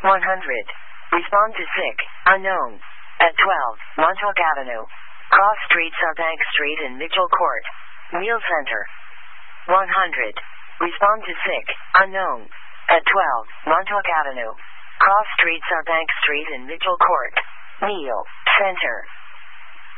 Respond to sick, unknown. At 12, Montauk Avenue. Cross Street, Southbank Street and Mitchell Court. Wheel Center. 100. Respond to sick, unknown. At 12, Montauk Avenue. Cross Street, Southbank Street and Mitchell Court. Wheel Center.